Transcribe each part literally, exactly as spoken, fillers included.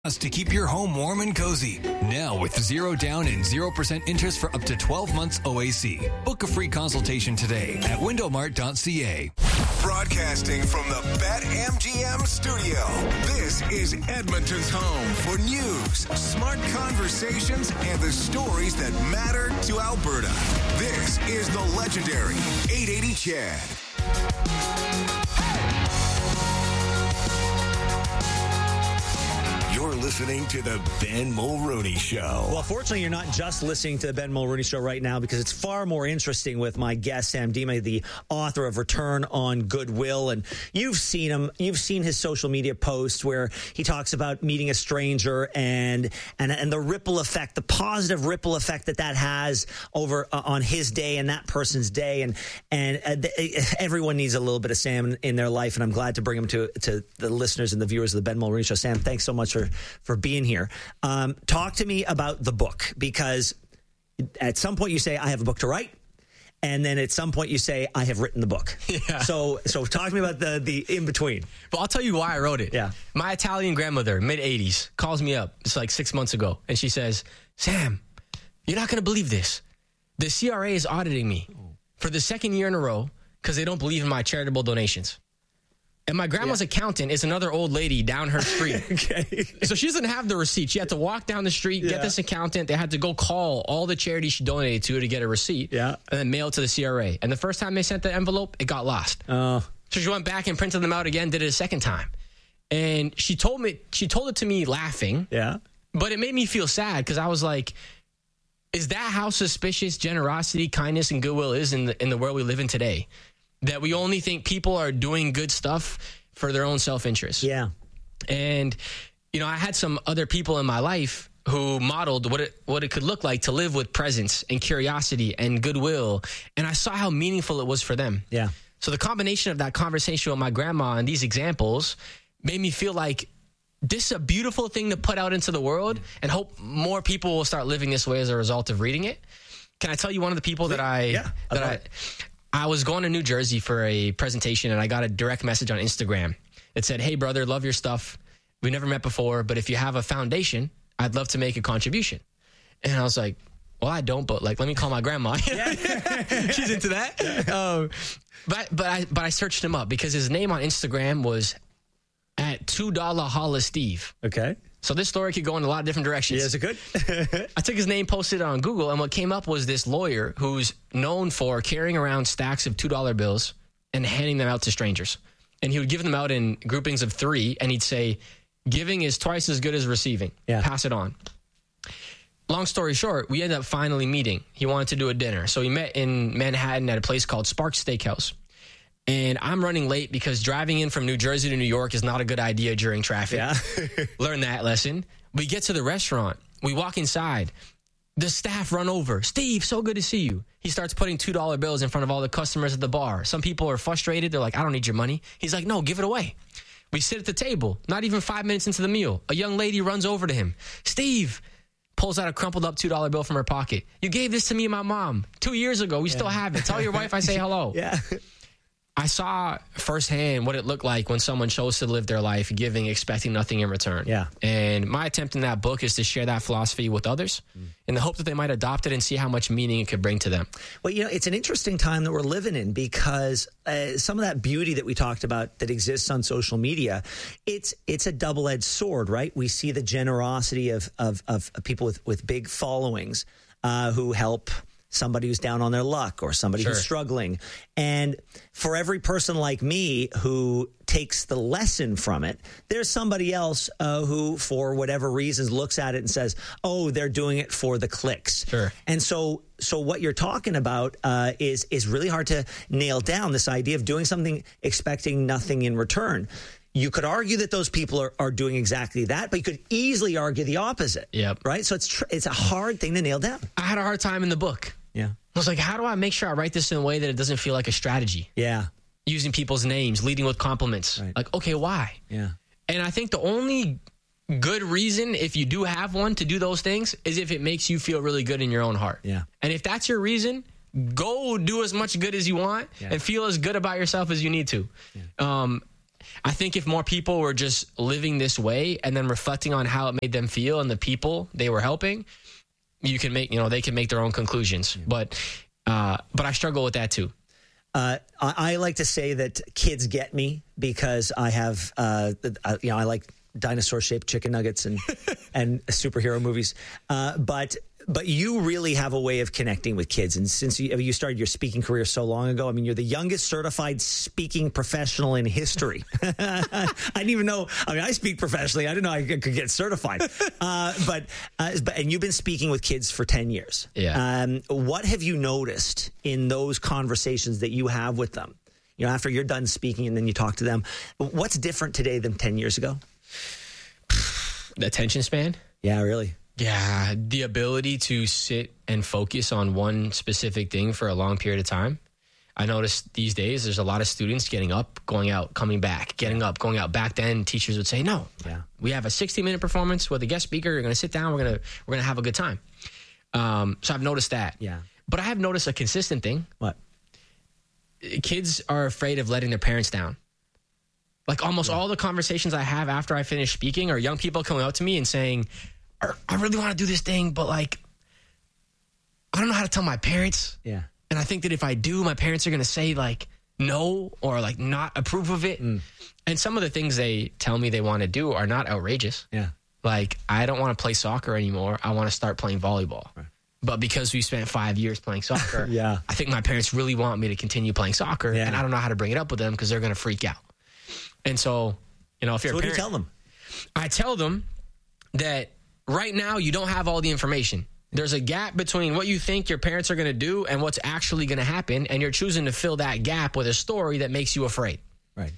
Us to keep your home warm and cozy. Now with zero down and zero percent interest for up to twelve months O A C. Book a free consultation today at windowmart dot c a. Broadcasting from the BetMGM studio, this is Edmonton's home for news, smart conversations, and the stories that matter to Alberta. This is the legendary eight eighty Chad. You're listening to the Ben Mulrooney Show. Well, fortunately, you're not just listening to the Ben Mulrooney Show right now, because it's far more interesting with my guest, Sam Dima, the author of Return on Goodwill. And you've seen him. You've seen his social media posts where he talks about meeting a stranger and and, and the ripple effect, the positive ripple effect that that has over uh, on his day and that person's day. And and uh, th- everyone needs a little bit of Sam in, in their life. And I'm glad to bring him to, to the listeners and the viewers of the Ben Mulrooney Show. Sam, thanks so much for for being here. Um, talk to me about the book, because at some point you say, I have a book to write. And then at some point you say, I have written the book. Yeah. So so talk to me about the, the in-between. Well, I'll tell you why I wrote it. Yeah. My Italian grandmother, mid-eighties, calls me up. It's like six months ago. And she says, Sam, you're not going to believe this. The C R A is auditing me for the second year in a row because they don't believe in my charitable donations. And my grandma's yeah. accountant is another old lady down her street. Okay. So she doesn't have the receipt. She had to walk down the street, yeah. get this accountant. They had to go call all the charities she donated to to get a receipt. Yeah. And then mail it to the C R A. And the first time they sent the envelope, it got lost. Oh. So she went back and printed them out again, did it a second time. And she told me, she told it to me laughing. Yeah. But it made me feel sad because I was like, is that how suspicious generosity, kindness, and goodwill is in the in the world we live in today? That we only think people are doing good stuff for their own self-interest. Yeah. And, you know, I had some other people in my life who modeled what it what it could look like to live with presence and curiosity and goodwill. And I saw how meaningful it was for them. Yeah. So the combination of that conversation with my grandma and these examples made me feel like this is a beautiful thing to put out into the world, and hope more people will start living this way as a result of reading it. Can I tell you one of the people that I... Yeah. That I I was going to New Jersey for a presentation, and I got a direct message on Instagram. It said, hey, brother, love your stuff. We never met before, but if you have a foundation, I'd love to make a contribution. And I was like, well, I don't, but like, let me call my grandma. She's into that. Um, but but I but I searched him up because his name on Instagram was at two dollar Holla Steve. Okay. So this story could go in a lot of different directions. Yeah, is it good? I took his name, posted it on Google, and what came up was this lawyer who's known for carrying around stacks of two dollar bills and handing them out to strangers. And he would give them out in groupings of three, and he'd say, giving is twice as good as receiving. Yeah. Pass it on. Long story short, we ended up finally meeting. He wanted to do a dinner. So we met in Manhattan at a place called Sparks Steakhouse. And I'm running late because driving in from New Jersey to New York is not a good idea during traffic. Yeah. Learn that lesson. We get to the restaurant. We walk inside. The staff run over. Steve, so good to see you. He starts putting two dollar bills in front of all the customers at the bar. Some people are frustrated. They're like, I don't need your money. He's like, no, give it away. We sit at the table. Not even five minutes into the meal, a young lady runs over to him. Steve pulls out a crumpled up two dollar bill from her pocket. You gave this to me and my mom two years ago. We yeah. still have it. Tell your wife I say hello. Yeah. I saw firsthand what it looked like when someone chose to live their life giving, expecting nothing in return. Yeah. And my attempt in that book is to share that philosophy with others mm. in the hope that they might adopt it and see how much meaning it could bring to them. Well, you know, it's an interesting time that we're living in because uh, some of that beauty that we talked about that exists on social media, it's it's a double-edged sword, right? We see the generosity of of, of people with, with big followings uh, who help somebody who's down on their luck or somebody sure. who's struggling. And for every person like me who takes the lesson from it, there's somebody else uh, who, for whatever reasons, looks at it and says, oh, they're doing it for the clicks. Sure. And so so what you're talking about uh, is is really hard to nail down, this idea of doing something expecting nothing in return. You could argue that those people are, are doing exactly that, but you could easily argue the opposite. Yep. Right? So it's tr- it's a hard thing to nail down. I had a hard time in the book. Yeah. I was like, how do I make sure I write this in a way that it doesn't feel like a strategy? Yeah. Using people's names, leading with compliments. Right. Like, okay, why? Yeah. And I think the only good reason, if you do have one, to do those things is if it makes you feel really good in your own heart. Yeah. And if that's your reason, go do as much good as you want yeah. and feel as good about yourself as you need to. Yeah. Um, I think if more people were just living this way and then reflecting on how it made them feel and the people they were helping, you can make, you know, they can make their own conclusions. Yeah. But, uh, but I struggle with that too. Uh, I, I like to say that kids get me because I have, uh, uh, you know, I like dinosaur-shaped chicken nuggets and and superhero movies. Uh, but but you really have a way of connecting with kids. And since you, you started your speaking career so long ago, I mean, you're the youngest certified speaking professional in history. I didn't even know. I mean, I speak professionally. I didn't know I could get certified. Uh, but, uh, but and you've been speaking with kids for ten years. Yeah. Um, what have you noticed in those conversations that you have with them? You know, after you're done speaking and then you talk to them, what's different today than ten years ago? The attention span? Yeah, really. Yeah, the ability to sit and focus on one specific thing for a long period of time. I notice these days there's a lot of students getting up, going out, coming back, getting up, going out. Back then, teachers would say, no, yeah. we have a sixty-minute performance with a guest speaker. You're going to sit down. We're going to we're going to have a good time. Um, so I've noticed that. Yeah. But I have noticed a consistent thing. What? Kids are afraid of letting their parents down. Like almost yeah. all the conversations I have after I finish speaking are young people coming up to me and saying, I really want to do this thing, but like, I don't know how to tell my parents. Yeah. And I think that if I do, my parents are going to say like no or like not approve of it. Mm. And some of the things they tell me they want to do are not outrageous. Yeah. Like, I don't want to play soccer anymore. I want to start playing volleyball. Right. But because we spent five years playing soccer, yeah. I think my parents really want me to continue playing soccer. Yeah. And I don't know how to bring it up with them because they're going to freak out. And so, you know, if you're so a what parent, do you tell them? I tell them that right now you don't have all the information. There's a gap between what you think your parents are going to do and what's actually going to happen. And you're choosing to fill that gap with a story that makes you afraid. Right.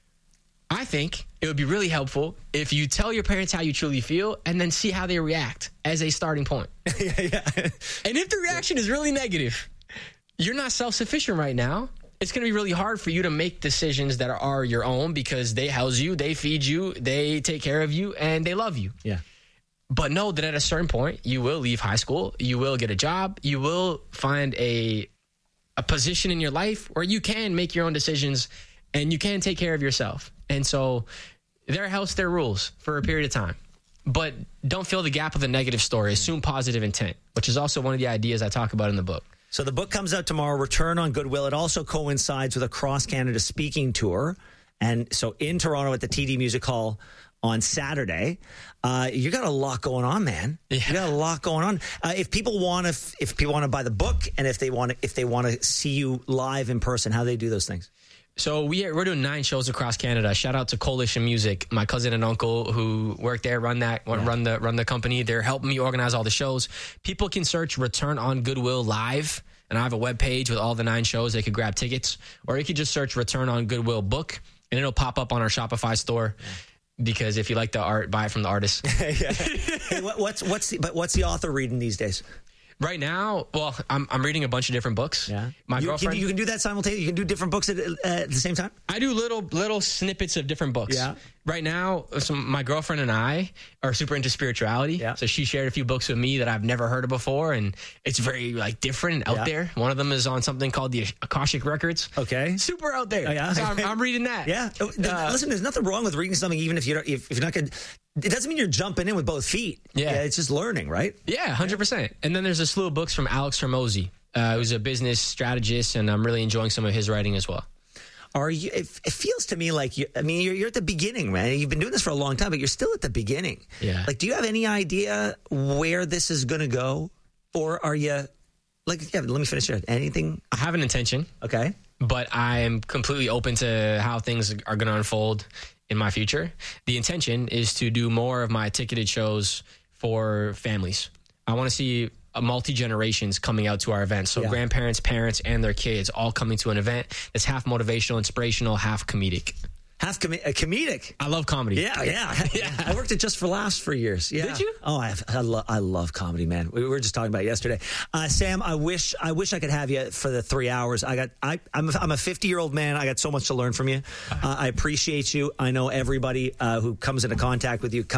I think it would be really helpful if you tell your parents how you truly feel and then see how they react as a starting point. yeah, yeah. And if the reaction is really negative, you're not self-sufficient right now. It's going to be really hard for you to make decisions that are your own because they house you, they feed you, they take care of you, and they love you. Yeah. But know that at a certain point, you will leave high school, you will get a job, you will find a a position in your life where you can make your own decisions and you can take care of yourself. And so their house, their rules for a period of time. But don't fill the gap with a negative story. Assume positive intent, which is also one of the ideas I talk about in the book. So the book comes out tomorrow, Return on Goodwill. It also coincides with a cross-Canada speaking tour. And so in Toronto at the T D Music Hall on Saturday. Uh, you got a lot going on, man. Yeah. You got a lot going on. Uh, if people want to, if people want to buy the book, and if they want to, if they want to see you live in person, how do they do those things? So we are, we're doing nine shows across Canada. Shout out to Coalition Music, my cousin and uncle who work there, run that, yeah. run the run the company. They're helping me organize all the shows. People can search Return on Goodwill Live, and I have a webpage with all the nine shows. They could grab tickets, or you could just search Return on Goodwill Book, and it'll pop up on our Shopify store. Yeah. Because if you like the art, buy it from the artist. yeah. Hey, what, what's what's the, but what's the author reading these days? Right now, well, I'm I'm reading a bunch of different books. Yeah, my you, girlfriend. Can, you can do that simultaneously. You can do different books at, uh, at the same time. I do little little snippets of different books. Yeah. Right now, some, my girlfriend and I are super into spirituality. Yeah. So she shared a few books with me that I've never heard of before, and it's very like different and out yeah. there. One of them is on something called the Akashic Records. Okay. Super out there. Oh, yeah. So I'm, I'm reading that. Yeah. Uh, Listen, there's nothing wrong with reading something, even if you don't, if, if you're not going. It doesn't mean you're jumping in with both feet. Yeah. yeah it's just learning, right? Yeah, one hundred percent. And then there's a slew of books from Alex Hormozi, uh, who's a business strategist, and I'm really enjoying some of his writing as well. Are you? It, it feels to me like you. I mean, you're, you're at the beginning, man. You've been doing this for a long time, but you're still at the beginning. Yeah. Like, do you have any idea where this is going to go, or are you? Like, yeah. Let me finish it. Anything? I have an intention. Okay. But I am completely open to how things are going to unfold in my future. The intention is to do more of my ticketed shows for families. I want to see multi-generations coming out to our events. So yeah. grandparents, parents, and their kids all coming to an event that's half motivational, inspirational, half comedic. Half com- uh, comedic. I love comedy. Yeah, yeah, yeah. I worked at Just for Laughs for years. Yeah. Did you? Oh, I have, I, lo- I love comedy, man. We were just talking about it yesterday. Uh, Sam, I wish I wish I could have you for the three hours. I got I I'm a, I'm a fifty year old man. I got so much to learn from you. Uh, I appreciate you. I know everybody uh, who comes into contact with you comes out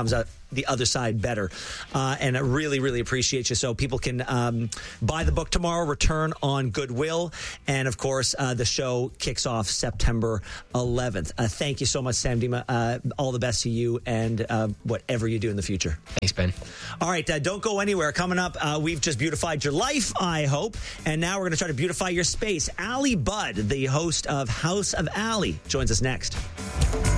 the other side better. Uh, and I really, really appreciate you. So people can um, buy the book tomorrow, Return on Goodwill. And, of course, uh, the show kicks off September eleventh. Uh, thank you so much, Sam Dima. Uh, all the best to you and uh, whatever you do in the future. Thanks, Ben. All right, uh, don't go anywhere. Coming up, uh, we've just beautified your life, I hope. And now we're going to try to beautify your space. Allie Budd, the host of House of Allie, joins us next.